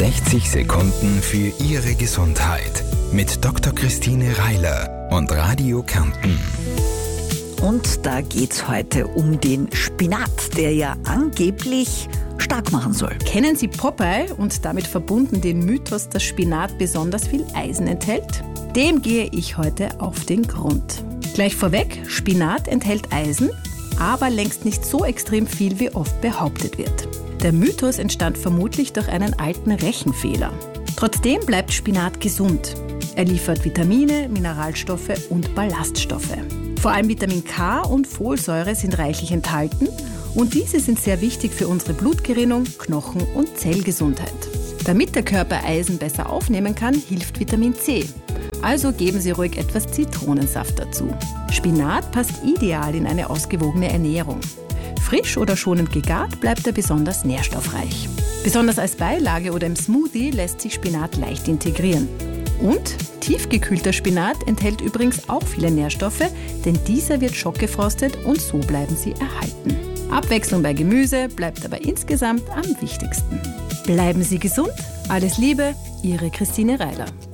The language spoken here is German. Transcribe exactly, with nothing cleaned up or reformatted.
sechzig Sekunden für Ihre Gesundheit mit Doktor Christine Reiler und Radio Kärnten. Und da geht's heute um den Spinat, der ja angeblich stark machen soll. Kennen Sie Popeye und damit verbunden den Mythos, dass Spinat besonders viel Eisen enthält? Dem gehe ich heute auf den Grund. Gleich vorweg, Spinat enthält Eisen, aber längst nicht so extrem viel, wie oft behauptet wird. Der Mythos entstand vermutlich durch einen alten Rechenfehler. Trotzdem bleibt Spinat gesund. Er liefert Vitamine, Mineralstoffe und Ballaststoffe. Vor allem Vitamin K und Folsäure sind reichlich enthalten und diese sind sehr wichtig für unsere Blutgerinnung, Knochen- und Zellgesundheit. Damit der Körper Eisen besser aufnehmen kann, hilft Vitamin C. Also geben Sie ruhig etwas Zitronensaft dazu. Spinat passt ideal in eine ausgewogene Ernährung. Frisch oder schonend gegart bleibt er besonders nährstoffreich. Besonders als Beilage oder im Smoothie lässt sich Spinat leicht integrieren. Und tiefgekühlter Spinat enthält übrigens auch viele Nährstoffe, denn dieser wird schockgefrostet und so bleiben sie erhalten. Abwechslung bei Gemüse bleibt aber insgesamt am wichtigsten. Bleiben Sie gesund, alles Liebe, Ihre Christine Reiler.